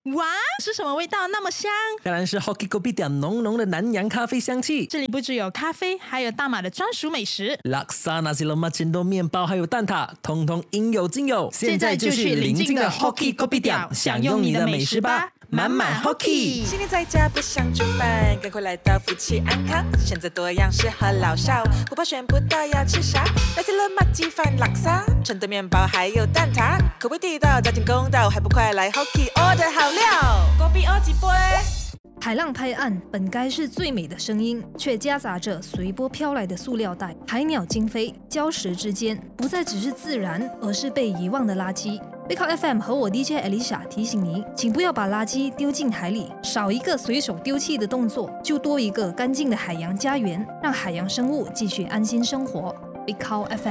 哇，是什么味道那么香？ 当然是 Hockey Kopitiam 浓浓的南洋咖啡香气。 这里不只有咖啡，还有大马的专属美食， Laksa Nasi Lemak Cendol 面包还有蛋挞，通通应有尽有。 现在就去邻近的 Hockey Kopitiam 享用你的美食吧，满满 Hockey。 新年在家不想煮饭，赶快来到福气安康，选择多样适合老少，不怕选不到要吃啥。Nasi Lemak鸡饭、拉萨、纯的面包还有蛋挞，口味地道，价钱公道，还不快来 Hockey order 好料？锅比几杯？ 海浪拍岸本该是最美的声音，却夹杂着随波飘来的塑料袋。海鸟惊飞，礁石之间不再只是自然，而是被遗忘的垃圾。Big Hot FM 和我 DJ Alicia 提醒你，请不要把垃圾丢进海里，少一个随手丢弃的动作，就多一个干净的海洋家园，让海洋生物继续安心生活。Big Hot FM。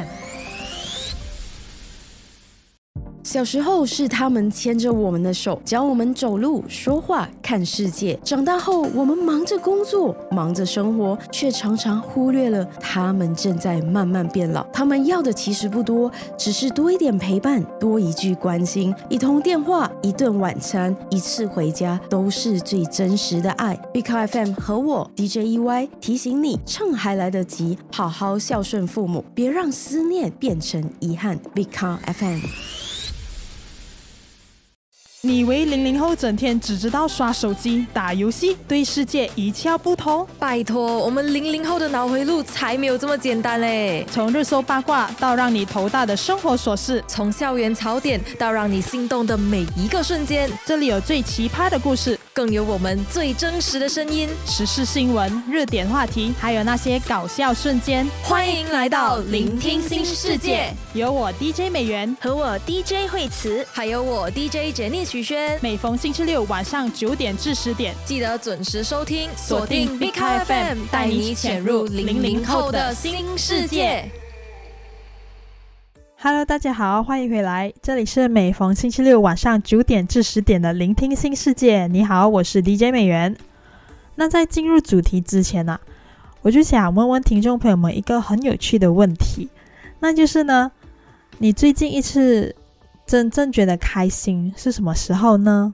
小时候是他们牵着我们的手，教我们走路、说话、看世界。长大后，我们忙着工作，忙着生活，却常常忽略了他们正在慢慢变老。他们要的其实不多，只是多一点陪伴，多一句关心，一通电话，一顿晚餐，一次回家，都是最真实的爱。Big Hot FM 和我 DJ EY 提醒你，趁还来得及，好好孝顺父母，别让思念变成遗憾。Big Hot FM。 你以为00后整天只知道刷手机、打游戏，对世界一窍不通？ 拜托，我们00后的脑回路才没有这么简单嘞！ 从热搜八卦到让你头大的生活琐事， 从校园槽点到让你心动的每一个瞬间， 这里有最奇葩的故事， 更有我们最真实的声音， 时事新闻、热点话题，还有那些搞笑瞬间。 欢迎来到聆听新世界， 有我 DJ 美元和我 DJ 惠慈，还有我 DJ Jenny徐轩。 每逢星期六晚上9点至10点， 记得准时收听，锁定 Big Hot FM， 带你潜入00后的新世界。 Hello， 大家好，欢迎回来，这里是每逢星期六晚上9点至10点的聆听新世界。你好，我是 DJ 美元。那在进入主题之前啊，我就想问问听众朋友们一个很有趣的问题，那就是呢，你最近一次真正觉得开心是什么时候呢？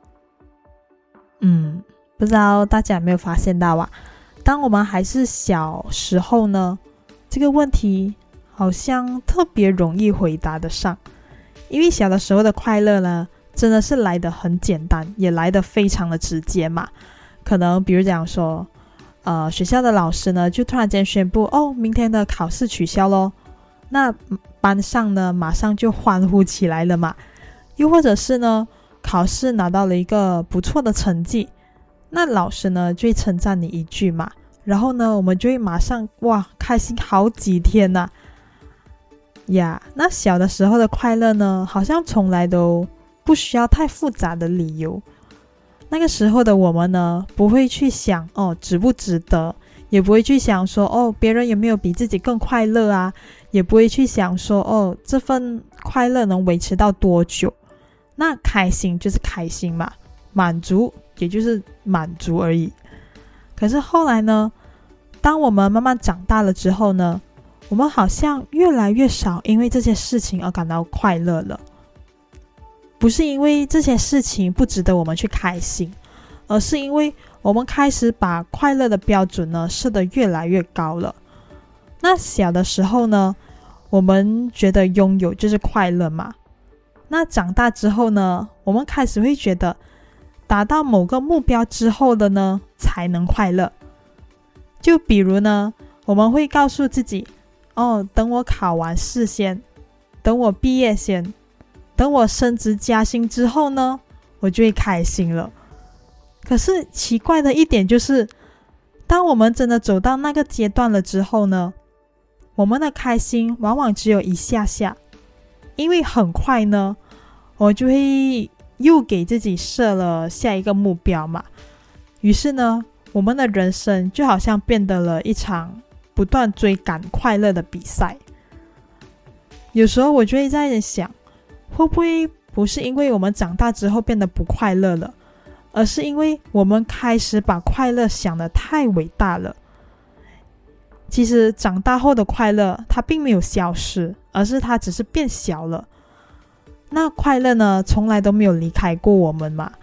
不知道大家有没有发现到啊，当我们还是小时候呢，这个问题好像特别容易回答得上，因为小的时候的快乐呢，真的是来得很简单，也来得非常的直接嘛。可能比如讲说学校的老师呢就突然间宣布，明天的考试取消咯，那班上呢马上就欢呼起来了嘛。又或者是呢考试拿到了一个不错的成绩，那老师呢就会称赞你一句嘛，然后呢我们就会马上开心好几天呐。那小的时候的快乐呢，好像从来都不需要太复杂的理由。那个时候的我们呢，不会去想值不值得，也不会去想说别人有没有比自己更快乐啊，也不会去想说这份快乐能维持到多久。那开心就是开心嘛，满足也就是满足而已。可是后来呢，当我们慢慢长大了之后呢，我们好像越来越少因为这些事情而感到快乐了。不是因为这些事情不值得我们去开心，而是因为我们开始把快乐的标准呢设得越来越高了。那小的时候呢，我们觉得拥有就是快乐嘛。那长大之后呢，我们开始会觉得达到某个目标之后的呢才能快乐。就比如呢，我们会告诉自己等我考完试先，等我毕业先，等我升职加薪之后呢，我就会开心了。可是奇怪的一点就是，当我们真的走到那个阶段了之后呢，我们的开心往往只有一下下，因为很快呢，我就会又给自己设了下一个目标嘛。于是呢，我们的人生就好像变得了一场不断追赶快乐的比赛。有时候我就会在想，会不会不是因为我们长大之后变得不快乐了，而是因为我们开始把快乐想得太伟大了。其实长大后的快乐它并没有消失，而是它只是变小了。那快乐呢，从来都没有离开过我们嘛。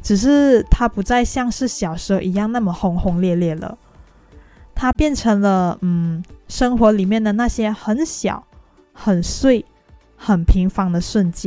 只是它不再像是小时候一样那么轰轰烈烈了，它变成了生活里面的那些很小、很碎、很平凡的瞬间。